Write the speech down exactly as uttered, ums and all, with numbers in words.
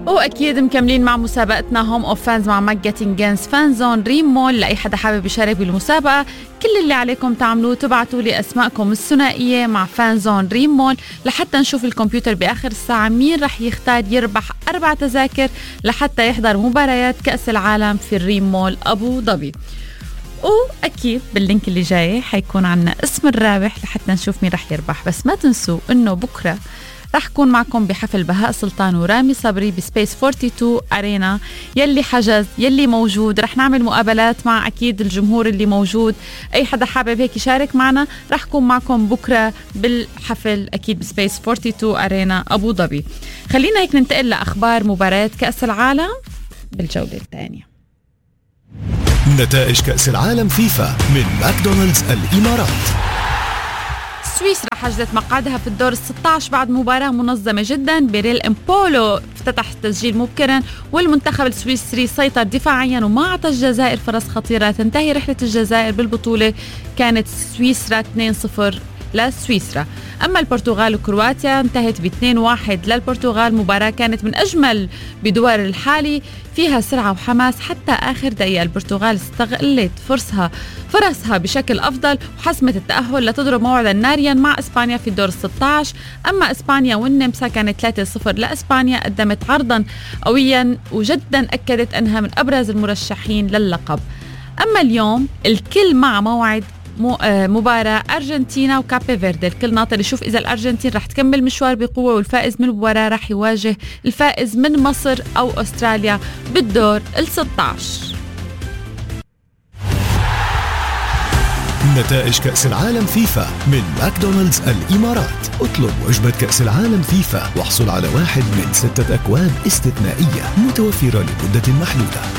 واكيد مكملين مع مسابقتنا هوم اوف فانز مع ماك جيتنج جيمز فان زون دريم مول. لاي حدا حابب يشارك بالمسابقه كل اللي عليكم تعملوه تبعتوا لي اسماءكم الثنائيه مع فان زون دريم مول لحتى نشوف الكمبيوتر باخر الساعه مين رح يختار يربح اربع تذاكر لحتى يحضر مباريات كاس العالم في الريم مول ابو ظبي. واكيد باللينك اللي جاي حيكون عنا اسم الرابح لحتى نشوف مين رح يربح. بس ما تنسوا انه بكره رح كون معكم بحفل بهاء سلطان ورامي صبري بسبيس اثنين وأربعين أرينا. يلي حجز يلي موجود رح نعمل مقابلات مع أكيد الجمهور اللي موجود. أي حدا حابب هيك يشارك معنا رح كون معكم بكرة بالحفل أكيد بسبيس اثنين وأربعين أرينا أبو ظبي. خلينا هيك ننتقل لأخبار مباريات كأس العالم بالجولة الثانية. نتائج كأس العالم فيفا من ماكدونالدز الإمارات. سويسرا حجزت مقعدها في الدور الستة عشر بعد مباراة منظمة جدا. بيريل امبولو افتتح التسجيل مبكرا والمنتخب السويسري سيطر دفاعيا وما أعطى الجزائر فرص خطيرة. تنتهي رحلة الجزائر بالبطولة كانت سويسرا اثنين صفر لسويسرا. أما البرتغال وكرواتيا انتهت ب اثنين واحد للبرتغال. مباراة كانت من أجمل بدور الحالي فيها سرعة وحماس حتى آخر دقيقة. البرتغال استغلت فرصها فرصها بشكل أفضل وحسمت التأهل لتضرب موعدا ناريا مع إسبانيا في الدور الستة عشر. أما إسبانيا والنمسا كانت ثلاثة صفر لإسبانيا. قدمت عرضا قويا وجدا أكدت أنها من أبرز المرشحين للقب. أما اليوم الكل مع موعد مباراة أرجنتينا وكابي فيردي. الكل ناطر يشوف إذا الأرجنتين رح تكمل مشوار بقوة والفائز من المباراة رح يواجه الفائز من مصر أو أستراليا بالدور الستة عشر. نتائج كأس العالم فيفا من ماكدونالدز الإمارات. اطلب وجبة كأس العالم فيفا واحصل على واحد من ستة أكواب استثنائية متوفرة لمدة محدودة.